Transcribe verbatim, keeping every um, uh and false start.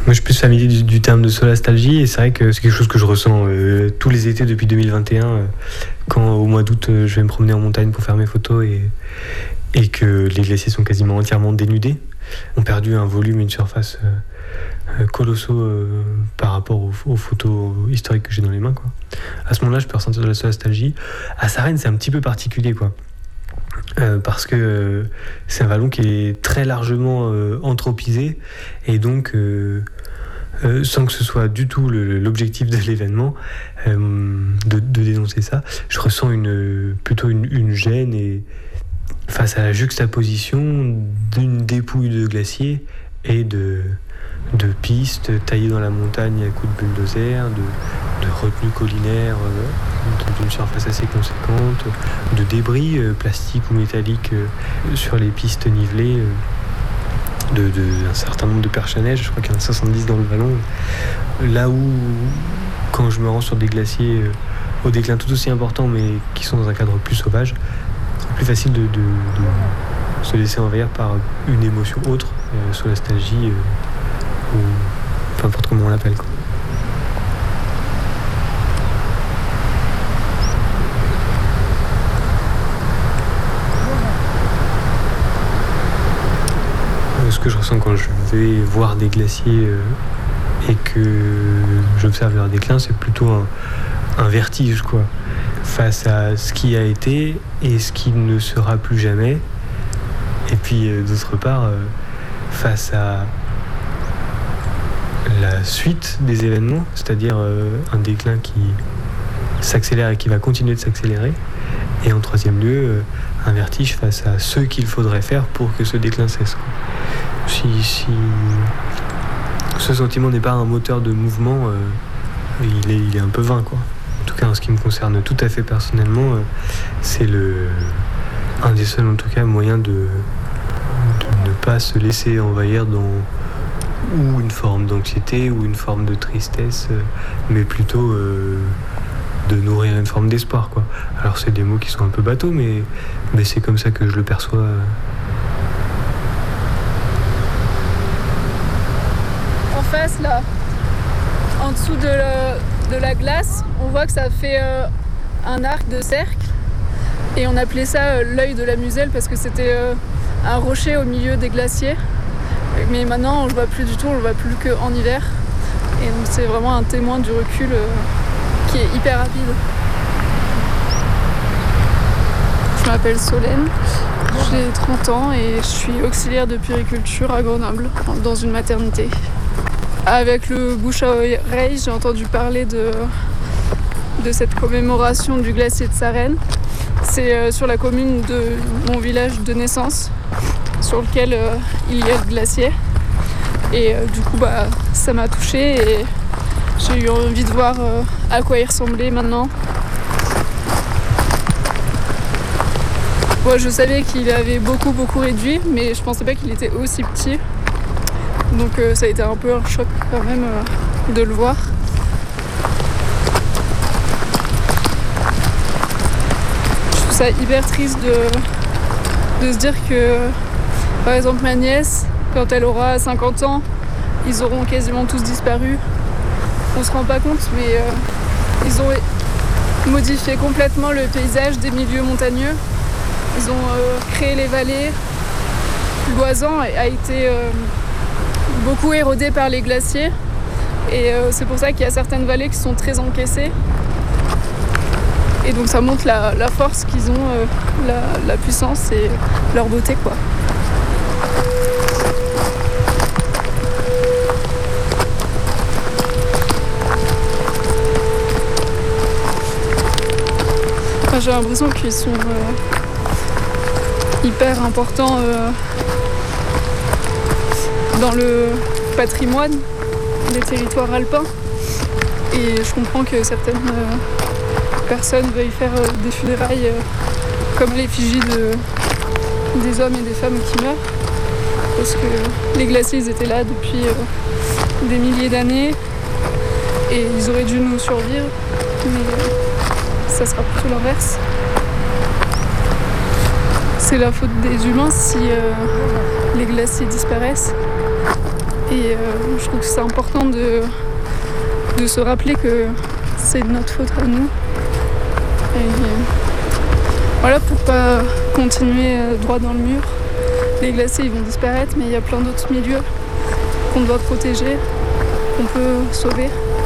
Moi, je suis plus familier du, du terme de solastalgie, et c'est vrai que c'est quelque chose que je ressens euh, tous les étés depuis deux mille vingt et un, euh, quand au mois d'août, euh, je vais me promener en montagne pour faire mes photos et, et que les glaciers sont quasiment entièrement dénudés, ont perdu un volume, une surface euh, euh, colossaux euh, par rapport aux, aux photos historiques que j'ai dans les mains, quoi. À ce moment-là, je peux ressentir de la solastalgie. À Sarenne, c'est un petit peu particulier, quoi. Euh, parce que euh, c'est un vallon qui est très largement euh, anthropisé, et donc euh, euh, sans que ce soit du tout le, l'objectif de l'événement euh, de, de dénoncer ça, je ressens une, plutôt une, une gêne et face à la juxtaposition d'une dépouille de glacier et de, de pistes taillées dans la montagne à coups de bulldozer, de, de retenues collinaires euh, d'une surface assez conséquente, de débris euh, plastiques ou métalliques euh, sur les pistes nivelées, euh, de, de, un certain nombre de perches à neige, je crois qu'il y en a soixante-dix dans le vallon. Là où, quand je me rends sur des glaciers euh, au déclin tout aussi important, mais qui sont dans un cadre plus sauvage, c'est plus facile de, de, de se laisser envahir par une émotion autre, euh, solastalgie, euh, ou peu importe comment on l'appelle, quoi. Ce que je ressens quand je vais voir des glaciers euh, et que j'observe leur déclin, c'est plutôt un, un vertige, quoi, face à ce qui a été et ce qui ne sera plus jamais. Et puis euh, d'autre part, euh, face à la suite des événements, c'est-à-dire euh, un déclin qui s'accélère et qui va continuer de s'accélérer. Et en troisième lieu, euh, un vertige face à ce qu'il faudrait faire pour que ce déclin cesse, quoi. Si, si ce sentiment n'est pas un moteur de mouvement, euh, il, est, il est un peu vain, quoi. En tout cas, en ce qui me concerne tout à fait personnellement, euh, c'est le, un des seuls, en tout cas, moyens de, de ne pas se laisser envahir dans ou une forme d'anxiété ou une forme de tristesse, euh, mais plutôt euh, de nourrir une forme d'espoir, quoi. Alors, c'est des mots qui sont un peu bateaux, mais, mais c'est comme ça que je le perçois. Euh, face là, en dessous de la, de la glace, on voit que ça fait euh, un arc de cercle, et on appelait ça euh, l'œil de la Muselle parce que c'était euh, un rocher au milieu des glaciers, mais maintenant on le voit plus du tout, on le voit plus qu'en hiver, et donc c'est vraiment un témoin du recul euh, qui est hyper rapide. Je m'appelle Solène, j'ai trente ans et je suis auxiliaire de puériculture à Grenoble, dans une maternité. Avec le bouche à oreille, j'ai entendu parler de, de cette commémoration du glacier de Sarenne. C'est euh, sur la commune de mon village de naissance, sur lequel euh, il y a le glacier. Et euh, du coup, bah, ça m'a touchée et j'ai eu envie de voir euh, à quoi il ressemblait maintenant. Moi, je savais qu'il avait beaucoup, beaucoup réduit, mais je pensais pas qu'il était aussi petit. Donc euh, ça a été un peu un choc quand même euh, de le voir. Je trouve ça hyper triste de, de se dire que, par exemple, ma nièce, quand elle aura cinquante ans, ils auront quasiment tous disparu. On se rend pas compte, mais euh, ils ont modifié complètement le paysage des milieux montagneux. Ils ont euh, créé les vallées. Loisan a été... Euh, beaucoup érodé par les glaciers, et euh, c'est pour ça qu'il y a certaines vallées qui sont très encaissées, et donc ça montre la, la force qu'ils ont, euh, la, la puissance et leur beauté, quoi. Enfin, j'ai l'impression qu'ils sont euh, hyper importants euh, dans le patrimoine des territoires alpins, et je comprends que certaines euh, personnes veuillent faire euh, des funérailles euh, comme l'effigie de, des hommes et des femmes qui meurent, parce que les glaciers ils étaient là depuis euh, des milliers d'années et ils auraient dû nous survivre, mais euh, ça sera plutôt l'inverse. C'est la faute des humains si euh, les glaciers disparaissent. Et euh, je trouve que c'est important de, de se rappeler que c'est de notre faute à nous. Et euh, voilà, pour pas continuer droit dans le mur. Les glaciers ils vont disparaître, mais il y a plein d'autres milieux qu'on doit protéger, qu'on peut sauver.